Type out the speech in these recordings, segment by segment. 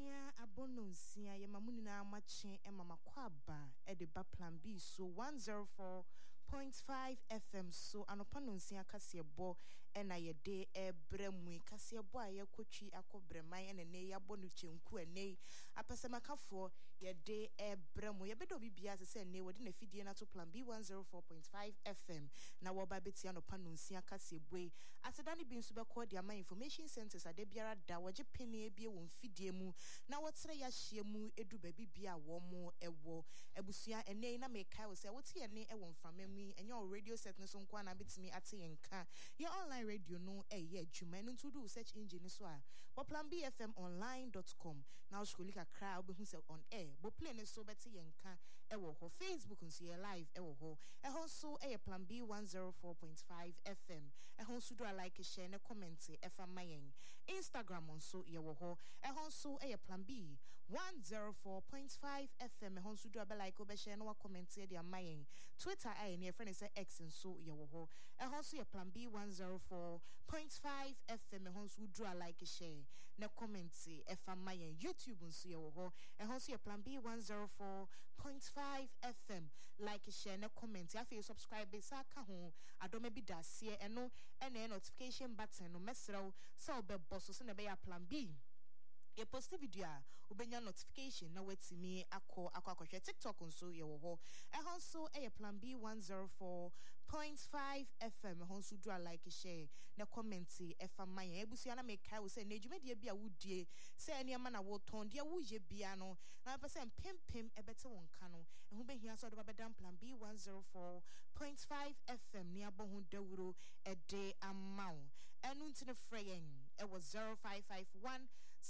Nsia abono nsia ye mamuni na amache e mama kwaba e de ba plan B so 104.5 FM so anopa no nsia kasebo e na ye de e bremu kasebo a ye kotwi akobreman e ne ya bonu chenku ene apesemakafo ye de e bremu ye bedo bibia se ne wodi na fidie na to plan B 104.5 FM na wo ba beti anopa no nsia kasebo asedani bi nso be call dia information centers ade biara da waje pene bie won fidie mu na wotre ya hye mu edu ba bibia wo mo ewo ebusua ene na mekai wo se wote ye ne ewo mframami enyo radio set no so nkwa na betimi ate yenka ye online radio no ye adwuma no to do search engine so a bo plan bfmonline.com na wo skolika kra obehu se on air bo play ne so bete yenka ewo ho Facebook nso ye live ewo ho ho so ye plan B 104.5 FM ho so do like share ne comment efa mayen Instagram nso ye wo ho so a plan B 104.5 FM honsu do be like obeshare no comment e dia mayen Twitter ay ne friend say X nso ye wo ho honsu ye plan B 104.5 FM honsu do like share ne comment e fa mayen YouTube nso ye wo ho honsu ye plan B 104.5 FM like share ne comment afi subscribe sa ka ho adome bi dasie eno ene notification button no mesrew so be boss so ne be ya plan B ye post video ubenya notification na wetimi akọ TikTok nso ye wo ho so e plan B 104.5 FM honsu do like share na comment e fa maye ebusia na mekai wo se na dwumade bia wudie se eniema na wo ton de wuje bia no na pese pempem ebete won ka no ehu behia so do babedam plan B 104.5 FM ni abohu dawuro ede amaw enu ntine freyen e was 0551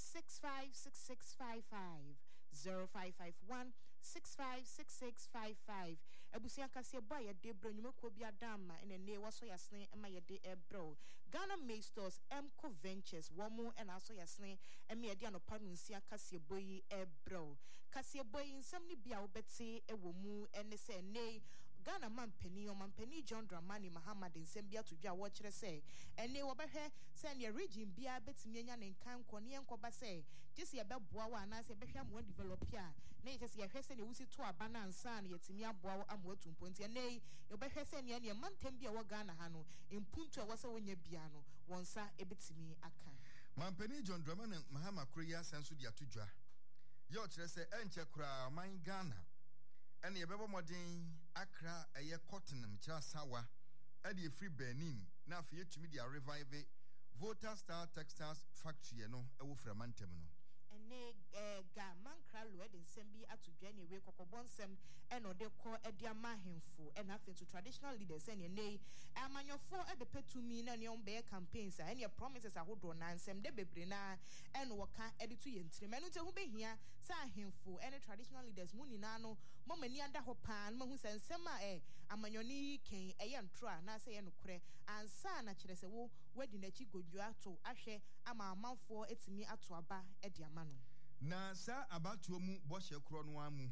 656655 0551 656655 ebusia kase boy de bro nyumako bia dama ene ne waso yasne ema ye de ebro Ghana May Stores Mco Ventures womo ena so yasne ema ye de anopa nsia kase boy ebro kase boy nsam ni bia obete ewomu ene se ne Ghana mampani John Dramani Muhammad nsem bia to dwa wo kire se ene wo behwe se ne region bia betimi anya ne nkan kone enkoba se jesi ebeboa wa na se behwe am develop a na ye se ye hwese ne wusi to aba na ansa na yetimi aboa am watumpo ntia nei ye behwe se ne mantem bia wo Ghana ha no impuntu a wose wonya bia no wonsa ebetimi aka mampani John Dramani Muhammad kroya senso dia tudwa ye o kire se enche kura man Ghana ene ye bebo modin Accra eye Cotton mkira sawa ade free Benin na afi yetumi dia revive Voter Star Textiles Factory no ewo framantem no ene ga mankra lo eden sembi atudwa ne we kokobonsem eno de ko ede amahemfo ena afentu traditional leaders ene nei amanyofo ede petumi na ne ombe campaigns ene promises ahodo na nsem de bebre na eno woka ede tu yentrem eno te hu behia sa ahemfo ene traditional leaders muni na no momani ada ho pa no mahu sensem a amanyoni ken eye ntro na se ye nokure ansa na kire se wo wadi na chi godwo ato ahwe ama amanfo etimi ato aba ede mano na sa abatuo mu boshe kro no amu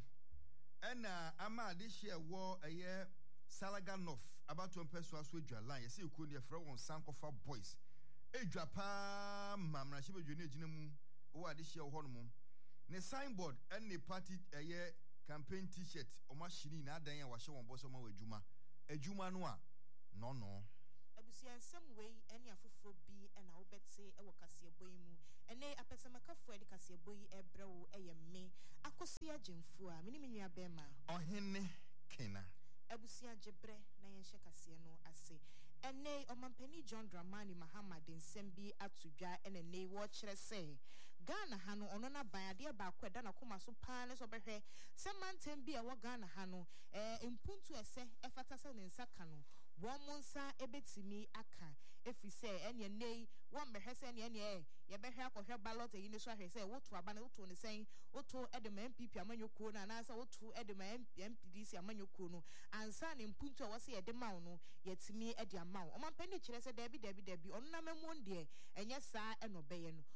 ena ama ade hye wo eye Salaga North abatuo mpeso aso adwalan ye se ekuo ne frɛ won Sankofa Boys edwa pa mamra hye bedwo ne agina mu wo ade hye wo no mu ne signboard ene party eye campaign t-shirt o ma shiri na adan ya wa hye won boso ma wadwuma no a no abusia nsem wei ene afoforo bi ena wobetse ewo kaseboyi mu ene apesemakafo ede kaseboyi ebrewo eyemme akosi agemfu a mini menua bema ohene kena abusia jebre na yenhye kase no ase ene omampani John Dramani Muhammad nsem bi atudwa ene ne wo kire se Ghana ha no ono na bayade ba kweda na koma so pa ne so behwe se mantem bi e wo Ghana ha no impuntu ese efata se ne nsaka no wo monsa ebetimi aka efise ene nei wo mehwe se ene ye behwe akohwe ballot yi ne so ahwe se woto aba na woto ne sen woto edema MPP amanyokuo na na sa woto edema MPDC amanyokuo no ansa ne mpuntu a wose ye de mawo no yetimi ede amawo omampani kire se dabi ono na mamu ndie enye saa eno beye no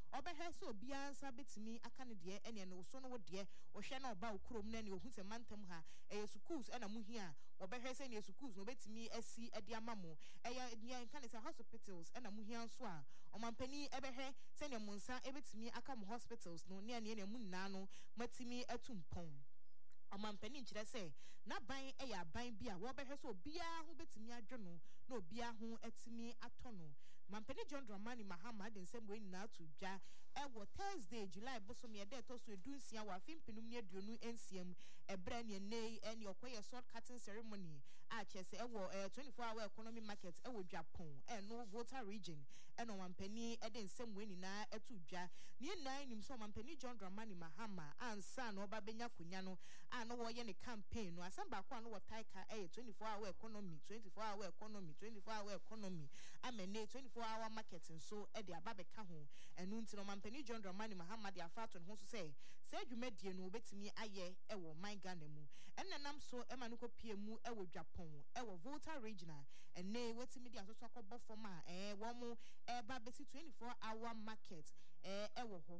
Obehe so bia nsa betimi aka ne de ene no so no de ohwe na oba okurom na ne ohun se mantem ha schools na muhia obehe se ne schools no betimi asi ade amamo eye kan se hospitals na muhia so a omampani ebehe se ne munsa ebetimi aka mo hospitals no ne ne munna no matimi atumpon Omampani nkyerɛ sɛ na ban ɛyɛ aban bi a wɔbɛhwɛ sɛ obiara ho betumi adwo no na obiara ho atumi atɔ no Mampani John Dramani Mahama de nsɛm wɔ nyinaa to dwa ɛwɔ Thursday July bosom yɛ dɛ ɛtɔ so edunsia wɔ afimpinum ne aduonu nsiam ɛbrɛ ne nei ɛne ɔkɔyɛ sword cutting ceremony a kyerɛ sɛ ɛwɔ 24-hour economy market ɛwɔ Japan ɛno Volta region ɛna Mampani ɛde nsɛm wɔ nyinaa ɛto dwa ne nyinaa nim sɛ Mampani John Dramani Mahama ansa na ɔba benya konya no a no wɔyɛ ne campaign no asɛm baako a no wɔ taika ɛyɛ 24-hour economy 24-hour economy 24-hour economy amene 24-hour market nso ɛde aba bɛka ho ɛno nti no Mampani John Dramani Mahama de afato ne ho so sɛ dwumadie no obetumi ayɛ ɛwɔ man Ghana mu ɛnanam so ɛma no kopie mu ɛwɔ Japan ɛwɔ Volta regional ɛne wetimi de asoso akɔbɔ fam a wɔn ɛba bɛsi 24-hour market ɛwɔ hɔ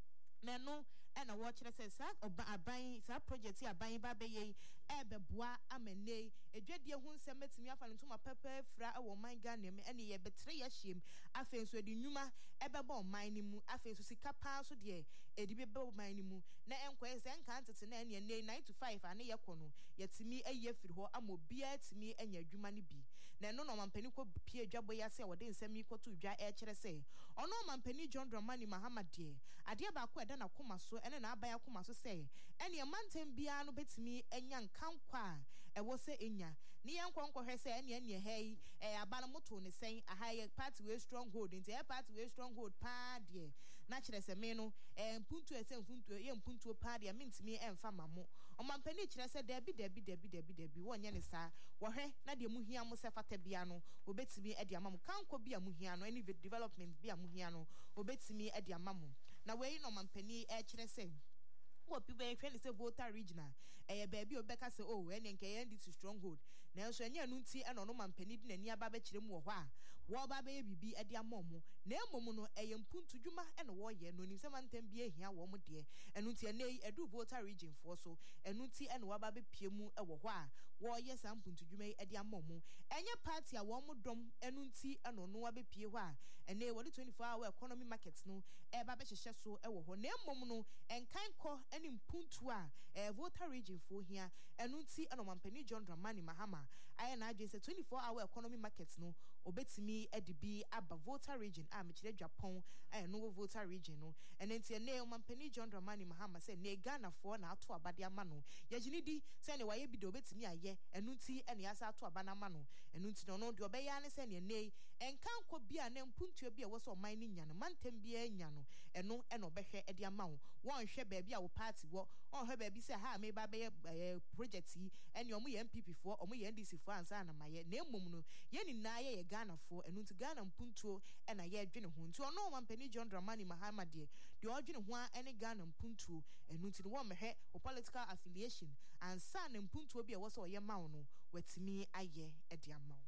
Nano and a watcher says, Aban, sa project here, Aban Baby, Ebeboa, Amene, a dread your home summit me up into my pepper, fra or my gun, any a betray a shame. I face with the Numa, Ebabo, mining, I face to see Capa, so dear, a debebo mining, na enquires and can't at an end, 9 to 5, and a yakono, yet to me a year for a more beer to me and your Jumani be. Na no man penny could peer Jaboya say, or didn't send me to dry air say. Oh no man penny John Dramani Mahama dear. I dear Bakwa done a coma so and an abaya coma so say. Any a mountain biano bets me and young count qua. I was say in ya. Nian conquer her say any hey, a balamoto ne saying a higher party with stronghold into a party with stronghold pa dear. Natural as a meno and punto a sen punto a young punto party, I means me and famamo. On my penny, I said, Debbie, 1 year, sir. Wahe, Nadia Muhiamo Safatabiano, obey me at your mamma, can't be a Muhiano, any development be a Muhiano, obey me at your mamma. Now, where you know, my penny, say. What people actually say Volta regional. A baby or Becca say, oh, and can this stronghold. Now, so any nunti and on man penny and near Babachim wa. War baby be at your momo. Ne momono a young punt to Juma and warrior, no name someone ten be here, woman dear. And nunti a nay, a do Volta region for so. And nunti and wababe piemu a wa. Warriors and punt to Jume at your momo. And your party a warm drum and nunti and on wabe piewa. And they were the 24-hour economy markets no. A babash so a wo ne momono and kind call. In Puntua, a Volta region for here, and Nunti and Mampani John Dramani Mahama. I and I just a 24-hour economy markets no, obey me at the B Abba Volta region, Amichile Japan, and no Volta region, no, and then see name Mampani John Dramani Mahama said, Nay Ghana for now to Abadia Mano. Yajinidi, send away be do bet me a ye, and Nunti and Yasa to Abanamano, and Nunti no do obey and send your nay, and can't be a name Puntua be a was on mining yan, Mantem be a yano, and no and obey at the amount. One share baby, I will party what on her baby say, ha, may by a project and your MPP for or my NDC for and my name Mumuno, Yenny Naya Ghana for and Nunti Ghana and Punto and a year dinner hun to no one penny John Dramani Mahama dear, the origin one any Ghana and Punto and Nunti the one head or political affiliation and son and Punto be a was or your mauno, with me a year at the amount.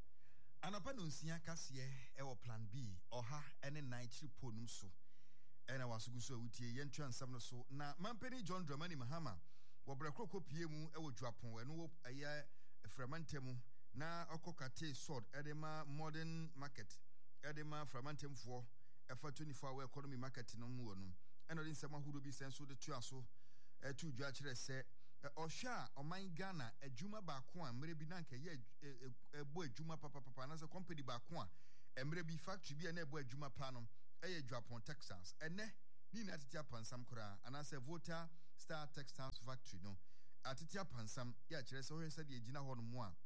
Anapanunsia Cassie, our plan B, or ha, and a night ponum so. And I was so with ye entran some so na Mampani John Dramani Mahama wabrakoko piemu ewo Japan and wo aya fragmentemu na okokate sword edema modern market edema fragmentem for efa 24-hour economy market no mu no and odin sama hudo bi senso de tuaso tu dwa kire se ohwa oman Ghana adwuma ba ko a mre bi na nka ye ebo adwuma papa na se company ba ko a emre bi factory bi na ebo adwuma pa no Eye Japan Textiles ene ni na titia pansam kura anase Volta Star Textiles Factory no atitia pansam ya kire se ho de gina ho no mo a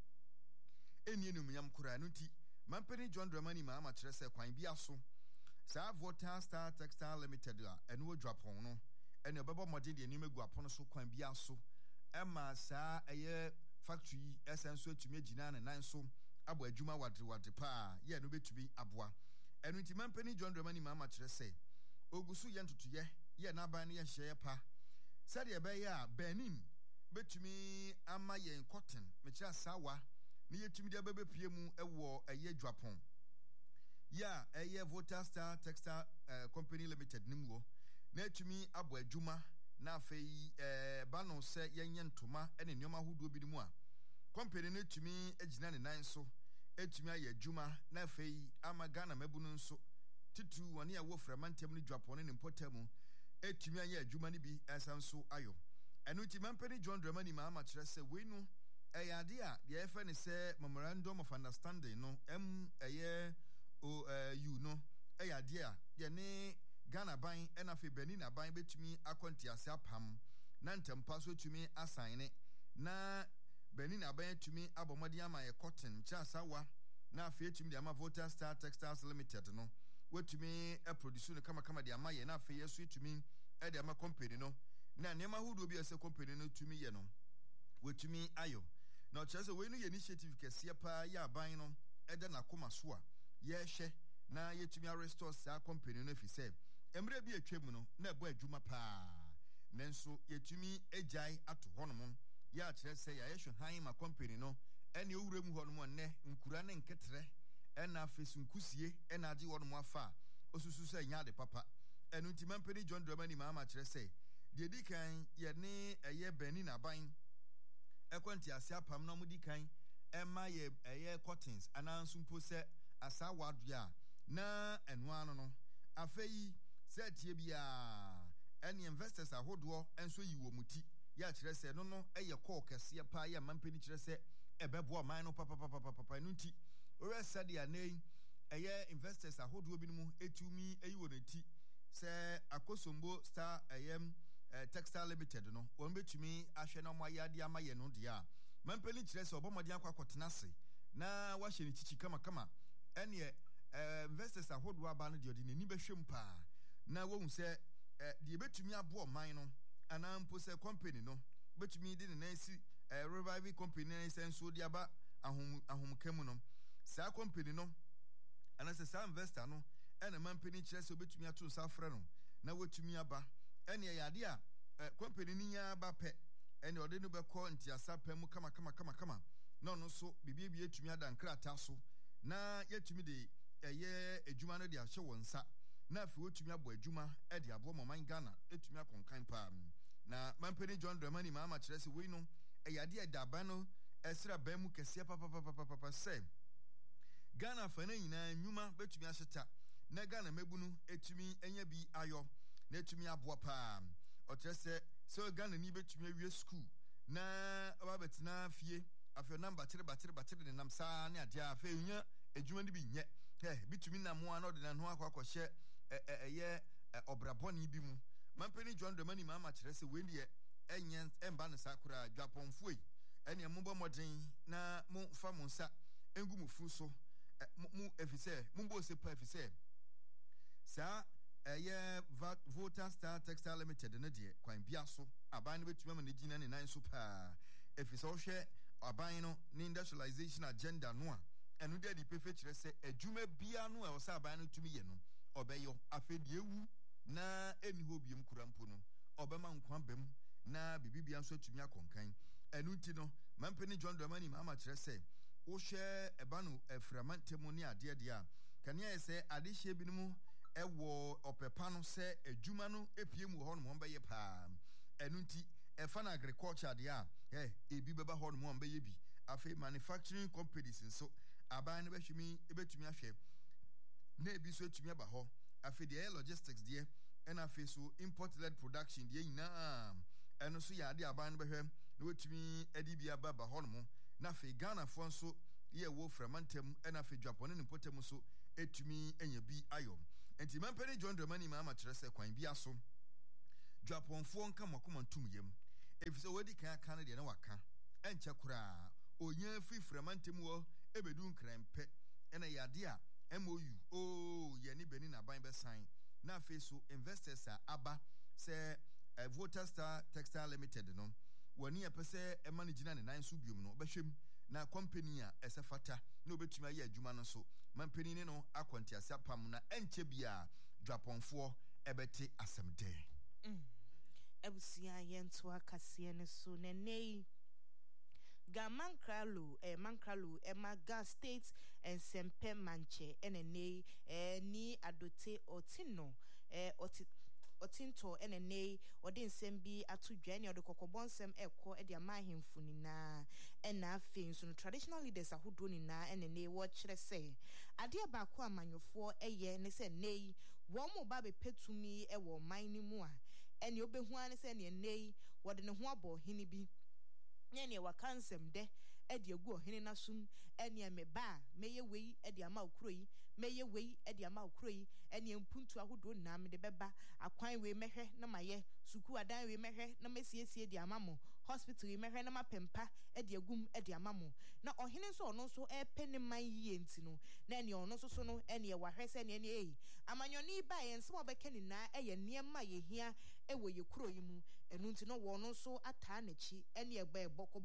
eni enumnyam kura no ti Mampani John Dramani Mahama kire se kwan bi aso sa Volta Star Textile Limited a eno Japan no ene obebo modern de enimegu apon so kwan bi aso ema sa eye factory esenso atumi gina na nan so abo adwuma wadre pa ye no betumi aboa enu nti Mampani John Dramani Mahama kire se ogusu ye ntotoye ye na ban ye hye pa sade ebe ya Benin betumi ama ye cotton me kire sawa ne yetumi de bebe pie mu ewo eye Japan ya eye Voter Star Textile Company Limited nimwo na etumi abo adwuma na afei ba no se yenye ntoma ene nneoma hodo bi mu a company no etumi agina ne nan so etumi aye adwuma na afei ama Ghana mabu no nso titu woni a wo framantem no dwapone ne mpotamu etumi aye adwuma ne bi esanso ayo eno ti mampani John Dramani ma ama kire se we no ade a de efe ne se memorandum of understanding no you no ade a ye ne Ghana ban ena fe Benin aban betumi akonti ase apam na ntempa so tumi assign na Benin aban tumi abomodi ama ye cotton chasawa na afi etumi de ama Voter Star Textiles Limited no wetumi produce no kama de ama ye na afi yeso etumi de ama company no na nema hudo bi ese company no tumi ye no wetumi ayo na ochese we no ye initiative kese pa ya aban no ede na koma so a ye hye na yetumi restore sa company no fi se emre bi atwam no na ebo adwuma pa nenso yetumi ejai ato honom ya kire se ya yehwe han ma company no ene owura mu honom ne nkura ne nketre ena fesunkusie ena age honom afa osusu se nya de papa enu nti mampeni John Dramani ma ama kire se de dikan ye ne eye Benin aban ekwanti ase apam no mudi kan ema ye cottons ananso mpo se asawa adua na enu ano no afei setie bia any investors ahodo enso yiwo muti ya kire se no eye call kese pa ya mampeni kire se ebebo man no papa nunti ore sadia nei eye investors ahodo bi mu etumi eyiwo neti se akosombo star textile limited no won betumi ahwe na moyade amaye no dia mampeni kire se obomodi akwa se na wahye ni chichi kama ene investors ahodo aba no de ni behwem pa na wo hu se de betumi abo man no anampo se company no betumi de ne nansi revive company na senso de aba ahomkamu no sa company no anase sa investor no ene mampeni kire se betumi ato sa frɛ no na wetumi aba ene yade a company ni nya ba pɛ ene ode no bɛkɔ ntiasa pɛ mu kama no no so bibie etumi ada nkrata so na yetumi de eye adwuma no de ahye wonsa na afi wotumi abo adwuma e de abo man Ghana etumi akonkan pa na mampeni John Dramani ma ama kire se we no eyade edaba no esra ba mu kese papa se Ghana fa na nyina nwuma betumi ahyeta na Ghana mabunu etumi enya bi ayo na etumi abo pa o kire se so Ghana ni betumi awie school na aba betina fie afio number batere de nam saa ne ade afa nya adwuma ni bi nye bitumi na mo ana de na ho akwakohye eye obraboni bi mu mampeni John Dramani ma ama kire se we ne enyen emba ne sakura dwaponfo yi ene mo moden na mo fa mo nsa engu mu fu so mu efise mo bo se pa efise sa eye Voter Star Textile Limited ne de kwan bia so aban no betuma ma ne gina ne nan so pa efise o hwe aban no ne industrialization agenda no a enu de di pefe kire se adwuma bia no e o sa aban no tumi ye no obeyo afedi ewu na eni ho biem kurampo no obema nkwa bem na bibibia nso tumi akonkan enu nti no mampeni John Dramani ma ama kire se wo hwe eba no aframantemu ne ade de a kania se ade hye binumu ewo opepa no se adwuma no epiemu ho no mo beye pa enu nti efa na agriculture de a ebi beba ho no mo beye bi afi manufacturing companies nso aban no behwemi ebetumi ahwe na ebi so etumi aba ho afi de logistics de na afi so import led production de nyina eno so ya de aban no behwem na wetumi edi bia baba ho no mo na afi Ghana fo nso ye wo framantem na afi Japan ne potem so etumi enya bi ayo enti mampeni John Dramani ma ama kire se kwan bia so Japan fo nka makoma ntum yem efise wodi kan aka ne de na waka enche kura onya fi framantem wo ebedu nkrempe ena yade a MOU ye ni Benin aban be sign na afi so investors aba se Voter Star Textile Limited no woni epese e manage na ne nan so biom no behwem na company a esefata na obetumi aye adwuma no so mampeni ne no akonti asapam na enche bia dwaponfo ebeti asemde ebusia yento akase ne so ne nei Gamankralo Mankralo Emaga State and Sempe Manche NNA ni adote otino Otinto NNA Odin Sembi atu dwane ode kokobonsem ekọ e de amahemfu nina ena afin so traditional leaders ahodo nina NNA wo kire se ade ba ko amanyofo eye ne se nei wo mo ba be petumi e wo man ni mu a ene obehu ane se ne nei wo de ne ho abo hini bi ne wakansem de ede agu ohene nasum ene me ba meye wei ede ama okroyi meye wei ede ama okroyi ene mpuntu ahodo na me de beba akwan wei mehwe na maye suku adan wei mehwe na masiesie de amamo hospital wei mehwe na mapempa ede agum ede amamo na ohene so ono so epene man yie ntino na ene ono so no ene wahwese ne ene amanyoni ba yense obeka ni na eye niema ye hia ewo ye kroyi mu enu ntino wo no so ata nachi ene egba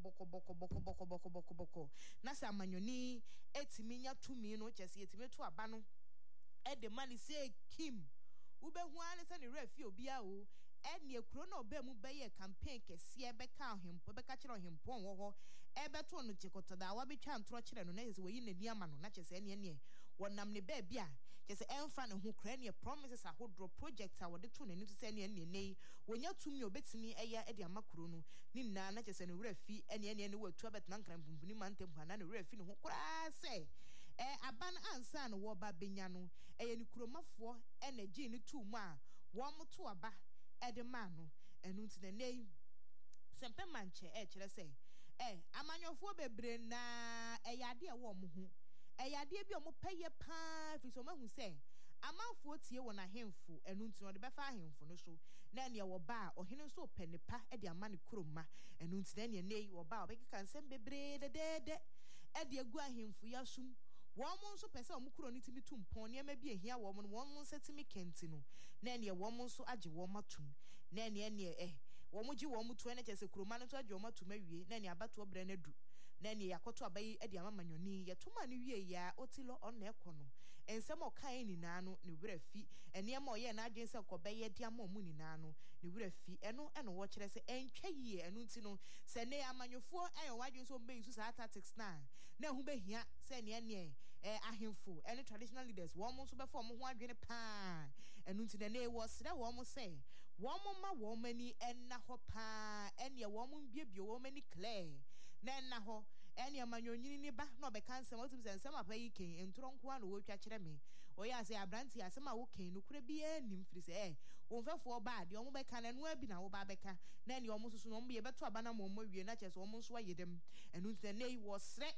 boko na sa amanyoni etimi nya tumi no chese etimi to aba no ede mani say kim ubehu ane se ne refi obi a o ene ekuro na oba mu beye campaign kese ebeka ohempo beka kire ohempo wo ebeto no chikotoda wa betwa ntro kire no na yese woyi nani ama no na chese ene wonam ne ba bia chese emfa ne ho kra ne promises ahodro project a wode to nani to se ene wonya tumi obetimi eya ede amakuro no ni na na chese ne refi ene watu abetna nkran pumpuni mantem hana ne refi ne ho kra se aban ansa no wo ba benya no eye ni kuromafo energy ni tu mu a wo moto aba ede ma no enu ntine nei sempe manche kire se amanyofo bebre na eyade wo mo ho eyade bi o mo peye pa fi so mahu se amanfo tie wona hemfo enu ntine de befa hemfo no so na ne wo ba ohene so penipa ede amane kuroma enu ntine ne nei wo ba obekeka nsem bebre de ede agu ahemfo yasum womun so pese omukuro ni timi tumpon ne ma bi ehia womun womun setimi kenti no na ne womun so age wo matum na ne womuji womutu ene chese kuroma no to age wo matum awie na ne abato obre na du na ne yakoto abayi ede amamanyoni yetoma ne wie ya otilo ona ekono ensem okan ni naano ne wura fi ene ma oye na adwen se kobeye de amamu ni naano ne wura fi eno wo kire se entwa yie eno nti no se ne amanyofo ayo wadwen so mbe yusu sa tactics na hu behia se ne ahemfo ene traditional leaders wo mo so befo mo ho adwene pa eno nti ne wo sere wo mo se wo mo ma wo mani enna ho pa ene wo mo biebie wo mani clear na enna ho ene amanyonyini ni ba na obeka nsem otum se nsem apayi ken entronko a no wo twa kire me oya se abranti asem a wo ken no kure bi anim firi se wonfefo ba de omo beka na no abi na wo ba beka na ene omo susu no mbe ye beto aba na mo wie na chese omo nso ayedem enu nti ne wo sre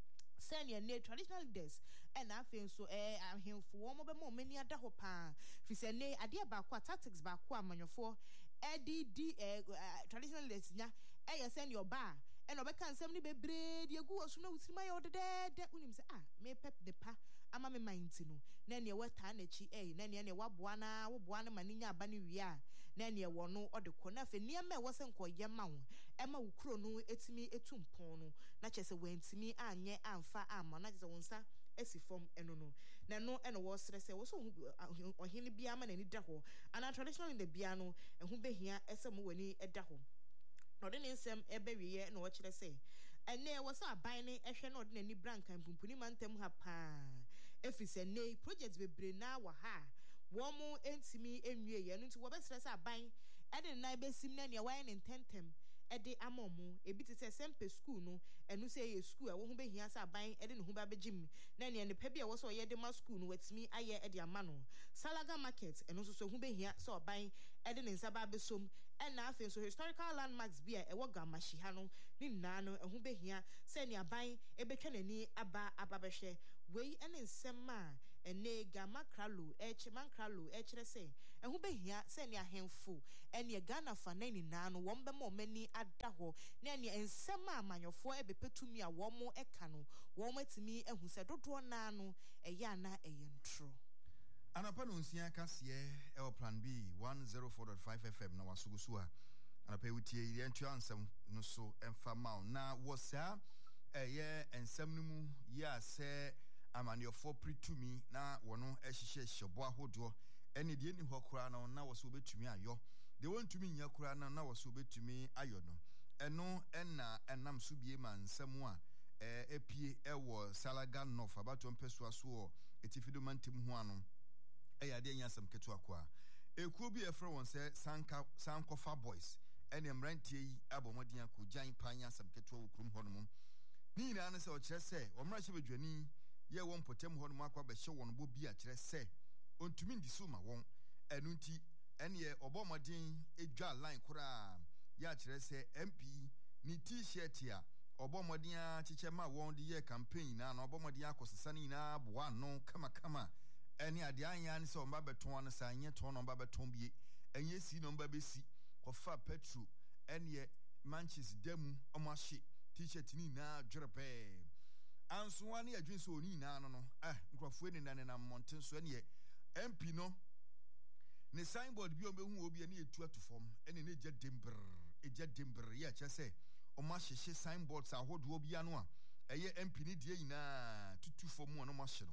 senior ne traditional leaders and afin so ahemfo wo mo be mo mani ada ho pa fi se ne ade ba kwa tactics ba kwa amanyofo traditional leaders nya senior ba eno be kan sem ni bebre de agu osu na usirima ye odede unim se me pep de pa ama me mind no na ne wata na chi na ne waboa na woboa na maninya aba ne wi a na ne wo no odekọ na fe niam e wo se nkoye ma wo ema wo kuro no etimi etumpon no na chese wantimi anye amfa ama na chese wonsa esifom eno no na no eno wo srese wo so ohene bia ma na ni da ho ana traditional in the bia no ehu behia ese mo wani eda ho ode ne nsem ebewiye na wo kire se ene wo sa aban ne ehwe na ode na ni brankan pumpuni mantem ha pa efise ne project bebre na wa ha wo mo entimi enwie ye no nti wo be stress aban ede na besim na ne wan ne tentem ede amomu ebiti se sempe school no enu se ye school a wo hu behia sa aban ede ne hu ba begim na ne pa bia wo so ye de ma school no watimi aye ede amano Salaga market enu so hu behia so aban ede ne nsa ba besom ena afen so historical landmarks bia e wo gamashi ha no ni nna no hu behia se ne aban ebetwa nani aba behwe wei ene nsema ene gamakralo echimankralo echire se hu behia se ne ahemfo ene Ghana fa nani na no wo mbe mo mani ada ho na ene nsema amanyofo ebepetumi a wo mo eka no wo matimi ehu se dodo na no eya na eyentro anapa no nsia kase plan B 104.5 FM na wasugusu a anapa wutie yentu ansem no so emfa maw na wosa ensem no mu ya se amaniofo pritumi na wono ehihye hyebo ahodo ene de ni hokora na wo so betumi ayo de wontumi nya kora na wo so betumi ayo no eno enna enam so bie ma nsɛm a epie ɛwɔ Salaga North abato mpɛso aso etifido mantim ho ano ɛyade anya asɛm keto akwa ekuo bi efre won sɛ Sankofa Boys ɛne mmerantie yi abɔmɔden akogyan panya asɛm keto wɔ kurom hɔ no mu ni nyinaa ne sɛ ɔkyerɛ sɛ ɔmmra hyɛ badwani yɛ wɔn potem hɔ no mu akwa bɛhyɛ wɔn bo bi a kyerɛ sɛ ontumi ndi so ma wɔn ɛno nti ɛne ɔbɔmɔden edwa line koraa ya kyerɛ sɛ MP ni t-shirt a ɔbɔmɔden a kyekyɛ ma wɔn de yɛ campaign na ɔbɔmɔden akɔsesa ne nyinaa boa no kama ɛne ade anya ne sɛ ɔmba bɛtɔn no sa nyɛ tɔn no ɔmba bɛtɔn bie ɛnyɛ si no ɔmba bɛsi kɔfa petro ɛne manches demu ɔmahye t-shirt ni na dwerepɛ ansoa ne adwin so oni na no nkrɔfoɔ ne na monten so ɛne MP no ne signboard bi ɔmɛhu obi ne etu atufom ɛne ne gya dembr yɛ kyɛ sɛ ɔmahyehye signboards ahodoɔ bi ano a ɛyɛ MP ne die nyinaa tutu fom no mahye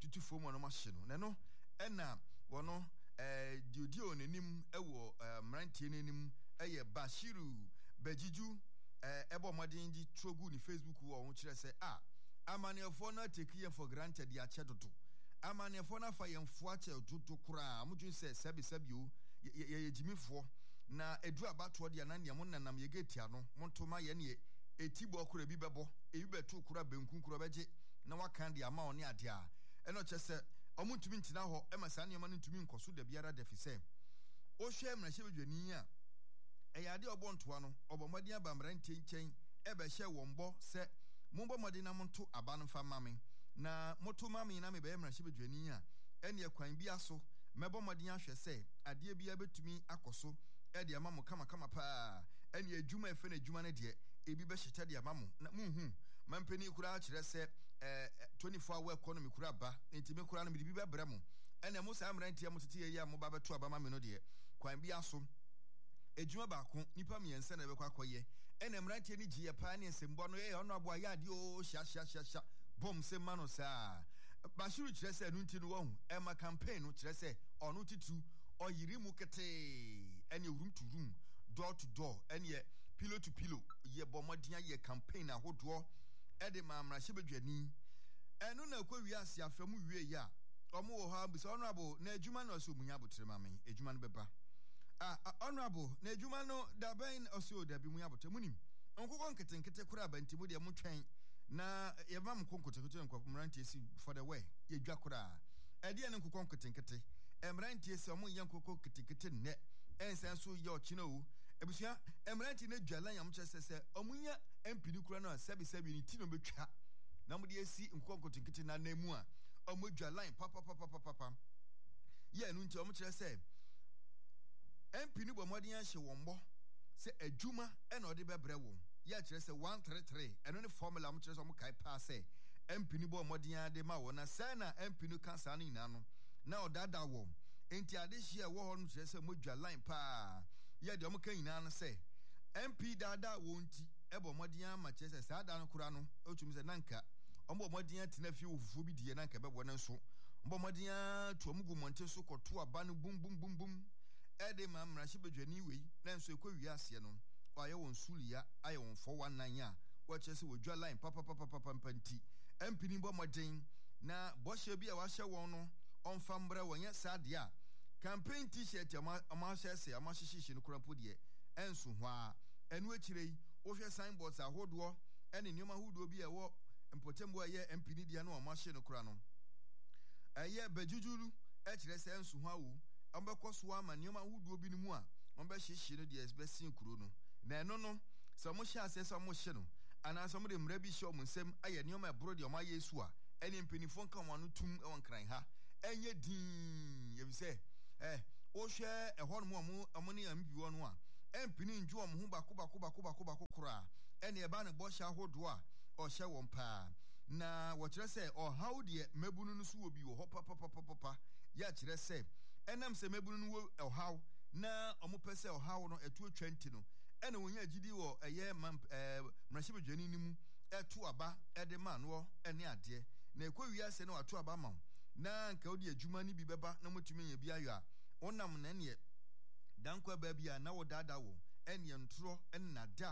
no na no ɛna wɔno diodio nenim ɛwɔ mmerantie nenim ɛyɛ Bashiru Bejiju ɛbɔ modern di trogu ni Facebook wɔ ho kyerɛ sɛ amanefoɔ na take you for granted ya che dodo amanefoɔ na fa yɛmfo ache dodo kura amudwu sɛ sabio ye jimifoɔ na edu abato de na nea mo nanam ye getia no montoma ye ne etibo kura bi bɛbɔ ebi betu kura benkun kura bɛgye na wakan de ama one ade a ɛno kyɛ sɛ ɔmontumi ntina hɔ ɛma saa nneɛma no ntumi nkɔso da biara da fi sɛ ohwɛ mmerɛhyɛ badwani a ɛyade ɔbɔntoa no ɔbɔmɔden abamrantie nkyɛn ɛbɛhyɛ wɔn bɔ sɛ mombɔ mɔden na monto aba no fa mame na moto mame na mebɛyɛ mmerɛhyɛ badwani a ɛne kwan bi aso mɛbɔ mɔden ahwɛ sɛ adeɛ bia betumi akɔso ɛde ama mo kama paa ɛne adwuma ɛfɛ na adwuma no deɛ ebi bɛhyɛtɛ de ama mo na munhu mampani kura kyerɛ sɛ 24 hour economy kura ba ntimi kura no me bi bɛbrɛ mo ɛna mo saa mmerantie mo tete yɛ a mo ba bɛto aba mame no deɛ kwan bi aso ejuma baako nipa miense na bɛkɔ akɔyɛ ɛna mmerantie ni gye paa ne nsɛmbɔ no yɛ ɔno abo ayɛ ade o hya bom se ma no saa Bashiru kyerɛ sɛ no nti no wɔhu ɛma campaign no kyerɛ sɛ ɔno titu ɔyiri mu kete ɛne room to room door to door ɛne pillow to pillow yɛ bɔmɔden ayɛ campaign ahodoɔ ɛde ma mmerɛhyɛ badwani ɛno na akɔ wiase afamu wie yɛ a ɔmo wɔ hɔ abisa ɔno abo na adwuma no ɔsɛ omunya abotre ma me adwuma no bɛba honorable na adwuma no da bɛn ɔsɛ da bi mu abotre munim nkokɔ nketenkete kora bantimu de mo twɛn na yɛba mo konkotekete nkɔ mmerantie si for the way yɛdwa kora ɛdeɛ ne nkokɔ nketenkete mmerantie si ɔmo yɛ nkokɔ nketenkete nnɛ ɛnsan so yɛ ɔkyena o ebusua mmerantie na dwala yam kyerɛ sɛ ɔmo nya mpini kora no a sabi ni ti no betwa na mo de esi nkokɔ nketenkete na namu a ɔmo dwala papa yɛ no nti ɔmo kyerɛ sɛ MP ni bɔmɔden ahye wɔn bɔ sɛ adwuma ɛna ɔde bɛbrɛ wɔn yɛ kyerɛ sɛ 133 ɛno ne formula mo kyerɛ sɛ ɔmo kae paa sɛ MP ni bɔmɔden ade ma wɔn na sɛ na MP ni ka saa no nyinaa no na ɔdada wɔn enti ade hyia wɔ hɔ no kyerɛ sɛ mo dwa line paa yɛ deɛ ɔmo ka nyinaa no sɛ MP dada wɔn ti ɛbɔmɔden ama kyerɛ sɛ saa da no kora no otumi sɛ nanka ɔmo bɔmɔden atena fie wɔ fufuo bi die nanka bɛbɔ ne nso bɔmɔden to ɔmo gu mɔnte so kɔto aba no bum ɛde ma mmerɛhyɛ badwani wei na nso ekɔ wiase no ɔayɛ wɔn sulia ayɛ wɔn 419 a wɔkyerɛ sɛ wɔdwa line papa nti mpini bɔ mɔden na bɔhyɛ bi a wahyɛ wɔn no ɔmfa mbrɛ wɔn yɛ saa deɛ a campaign t-shirt amahyɛ sɛ amahyehyɛ no korampo deɛ ɛnso hɔ a ɛno akyire yi wohwɛ signboards ahodoɔ ɛne nneɛma ahodoɔ bi a ɛwɔ mpɔtambu a ɛyɛ mpini deɛ no ɔmahye no kora no ɛyɛ bɛdwudwuru ɛkyerɛ sɛ ɛnso hɔ awo ɔmbɛkɔ so ama nneɛma ahodoɔ bi no mu a ɔmbɛhyehye no deɛ ɛbɛsen kuro no na ɛno no sɛ ɔmo hyɛ asɛ sɛ ɔmo hye no anaasɛ ɔmo de mmara bi hyɛ ɔmo nsɛm ayɛ nneɛma ɛboro deɛ ɔmo ayɛ su a ɛne mpanyinfoɔ nka wɔn ano tum ɛwɔ nkran ha ɛnyɛ din yɛbi sɛ wohwɛ ɛhɔ nom ɔmo ne MP wɔ no a ɛmpini ndwo ɔmo ho baako koraa ɛne ɛba ne bɔhyɛ ahodoɔ a ɔhyɛ wɔn paa na wɔkyerɛ sɛ ɔhaw deɛ mmabunu no so wɔ bi wɔ hɔ papapapa yɛakyerɛ sɛ ɛnam sɛ mmabunu no wɔ ɔhaw na ɔmo pɛ sɛ ɔhaw no ɛto 20 no ɛna wɔnya gyidi wɔ ɛyɛ mmerɛhyɛ badwani no mu ɛto aba ɛde ma noɔ ɛne adeɛ na ɛkɔ wiase na wato aba ma na nka wode adwuma no bi bɛba na motumi nya bi ayɔ a wonam na neɛ dankɔ baa bi a na wodaadaa wɔ ɛneɛ ntorɔ ɛne nada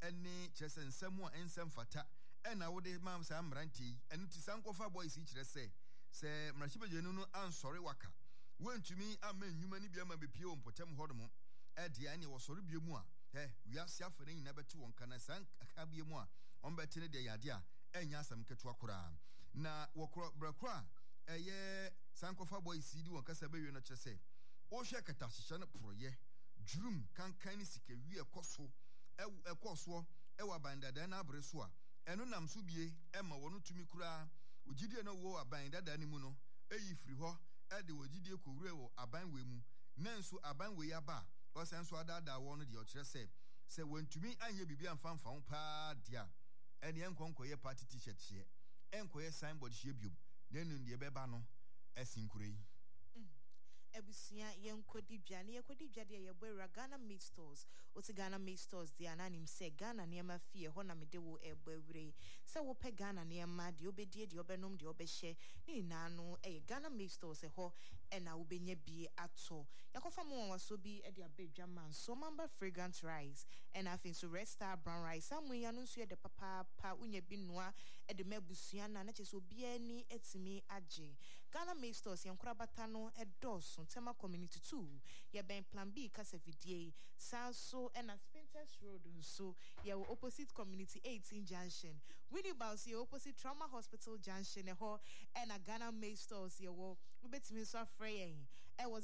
ene kyerɛ nsɛm a ensɛm fata ɛna wode mam saa mmeranti ɛno ti sankofa boys kyerɛ sɛ mmarahyibagyenu no ansɔre waka wantumi ama nnwuma no bi ama bepie wɔ mpɔtam hɔ nom ɛde ɛne wɔsɔre bie mu a wiase afa no nyina bɛte wɔn kana saa aka bie mu a ɔmbɛte ne deɛ yade a ɛnyɛ asɛm ketewa koraa na wɔkorɔ brakoro a ɛyɛ sankofa boys di wɔn kasa bɛwie no kyerɛ sɛ wohwɛ katahyehyɛ no porɔyɛ dwurum kankan ne sikawi ɛkɔ soɔ ɛwɔ abandadaa no abere so a ɛno nam so bie ɛma wɔn tumi koraa ogyidie no wɔ aban dadaa no mu no ɛyi firi hɔ ɛde ogyidie kɔwura wɔ aban wɔ mu na nso aban wɔ yaba a ɔsan so adaadaa wɔ no deɛ ɔkyerɛ sɛ wɔntumi anyɛ biribi amfamfa ho paa deɛ a ɛne ɛnkɔnkɔyɛ party t-shirt hyɛ ɛnkɔyɛ signboard hyɛ biom na ɛnu deɛ ɛbɛba no ɛsinkura yi Ebusia yenkodi dwa ne yekodi dwa de yebwera Ghana Meat Stores oti Ghana Meat Stores de ananim se Ghana niema fie ho na mede wo ebwere se wo pe Ghana niema de obedie de obenom de obehye ni nanu Ghana Meat Stores ho na wobenya bi ato yakofa mo waso bi de abedwa man so mamba fragrant rice na afin so red star brown rice amuya no nso de papa pa unya bi noa de mabusua na na cheso bia ni etimi age Ghana Meat Stores yankura bata no edoso Tema Community 2 ye ben Plan B kasa vidie Sanso and Spinters Road so ye opposite Community 18 Junction Winnie Bounce ye opposite Trauma Hospital Junction ho and a Ghana Meat Stores ye wo ubetimi so afrey e was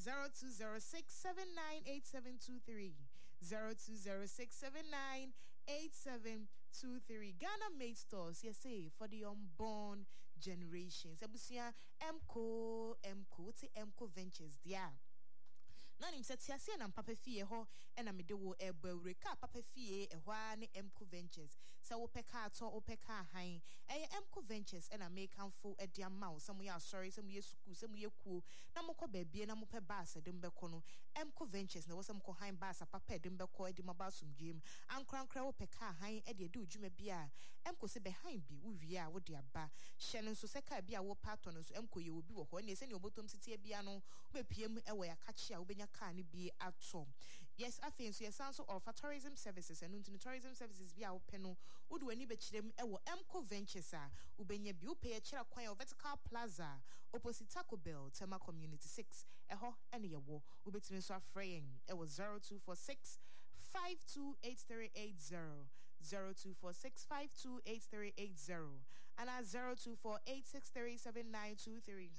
0206798723 0206798723 Ghana Meat Stores ye say for the unborn generations ebusia Emco ti Emco Ventures dia na nim sɛ tiase na papa fie ho na mede wo ebawre ka papa fie ehwa ne Emco Ventures sɛ wo peka ato wo peka han Emco Ventures na make amfo de ama wo sɛ mo ya sorry sɛ mo ye school sɛ mo ye kuo na mo kɔ baabie na mo pɛ baas de mbɛkɔ no Emco Ventures na wo sɛ mo kɔ han baas papa de mbɛkɔ de mabasum dwem ankrankra wo peka han de de odwuma bi a Emco se be han bi wo wie a wo de aba hye no so sɛ ka bi a wo pato no so Emco ye obi wo hɔ ne sɛ ne obotom titie bia no wo bepiem wo ya kachi a wo benya car ni bi atom yes afin so yes also offer tourism services and into tourism services bi a wo pɛ no wo do ani be kyerem wo Emco Ventures a wo benya bi wo pɛ ya kyerɛ kwan vertical plaza opposite Taco Bell Tema Community 6 ɛhɔ ɛne ye wo betimi so afraying wo 0246 528380 0246528380 and 0248637923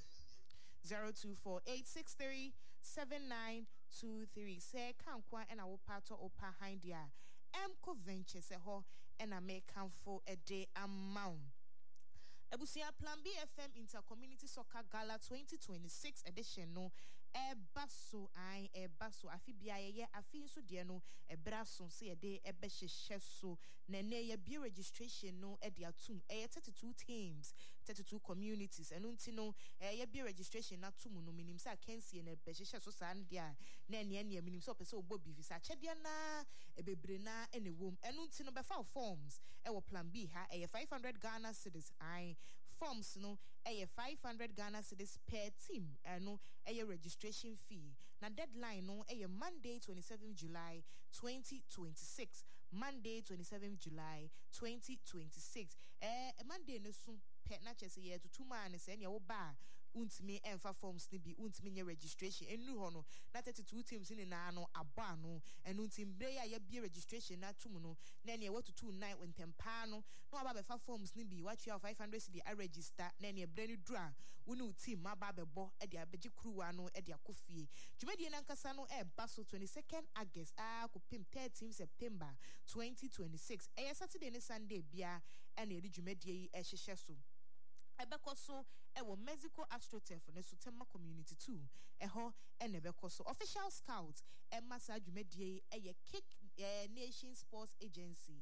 0248637923 say kankwa and I pato opa hindia Emco Ventures ho and I make for a day amount Ebusia Plan B FM Inter-Community Soccer Gala 2026 edition no ebaso afi bia ye afi so de no ebraso se de ebehyehyɛ so na ne ye bi registration no e de atum 32 teams 32 communities eno nti no ye bi registration na tum no minim sa kensie na ebehyehyɛ so sa ndia na ne minim so pese obo bi visa kyɛde na ebebre na ene wom eno nti no befa forms e wo Plan B ha 500 Ghana cedis forms no 500 Ghana cedis per team eno registration fee na deadline no Monday 27 July 2026 Monday 27 July 2026 Monday no so pe na chese ye to 2 man se ne wo ba untimi enfa forms ni bi untimi nye registration enu ho no na 32 teams ni na no aba no enu ntimbre ya bi registration na tum no na ne what to 29 wentempa no na aba be fa forms ni bi watwe 500 cedi a register na ne bre ni dura wonu team aba bebo e de abeji kruwa no e de akofie dwumedie na nkasa no baso 22nd August ko pim 13 September 2026 Saturday ne Sunday bia na e dwumedie yi hyehye so Ebekoso ewo Mexico Astroturf ne Tema Community 2 eho enebekoso official scout emasa dwumedie Kick Nation Sports Agency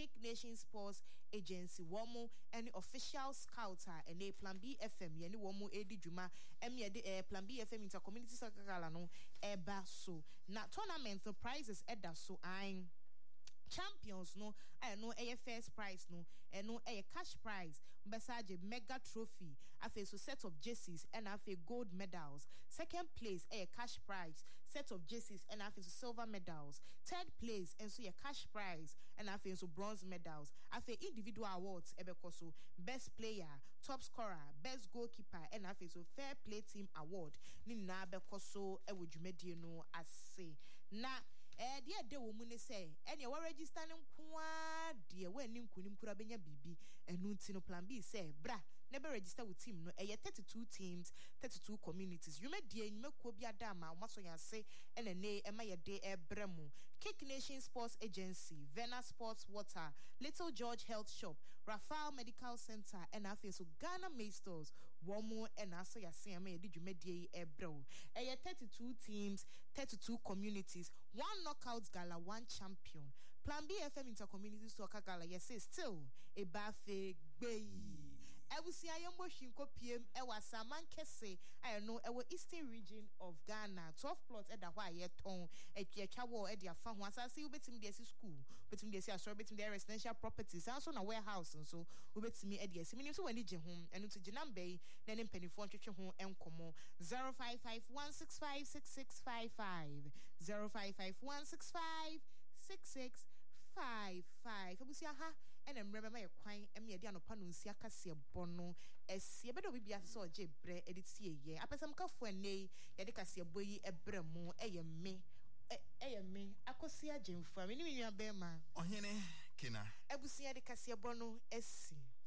womo any official scouter ene Plan B FM ye ne womo edi dwuma emye de Plan B FM Inter-Community Soccer Gala no eba so na tournament the prizes eda so ein champions no no first prize no no cash prize message mega trophy afi so set of jerseys and afi gold medals second place cash prize set of jerseys and after silver medals. Third place and so your cash prize and after so bronze medals. After individual awards ebekoso best player, top scorer, best goalkeeper and after so fair play team award. Ni na bekoso ewo dwumedie no ase. Na dear de woman say, and you were registering kwa dear when nim kunim kura benya bibi and nuntino plan B say, bra, never register with team no 32 teams, 32 communities. You met dear you make Kobia Dama, Masoya say, and a nay, and my day bremo. Kick Nation Sports Agency, Vena Sports Water, Little George Health Shop, Rafale Medical Center, and I feel so Ghana Maesters, Womo, and Asoya CMA, did you media bro? 32 teams, 32 communities, 1 knockout gala, 1 champion. Plan B FM Intercommunity Soccer Gala, yes, still a buffet bay. I will see I am washing PM Ewa Saman Kese. I know our eastern region of Ghana, 12 plots at the Hawaii town, at Yachawo at their farm. Once I see you betting the school, betting the sorry, betting their residential properties, also a warehouse, and so we bet me at the Seminary to any home and to Janam Bay, then in Penny Font home and Como 055-165-6655 055-165-6655. I will see aha. And remember my quine and me a diano panunsia cassia bono as ye better be a so j bre editsie ye. I pass some cough when nay, yadicassia boy a bremo, a me, a cosia jim for me, you are bema. Oh, hene, kina. I will see a cassia bono,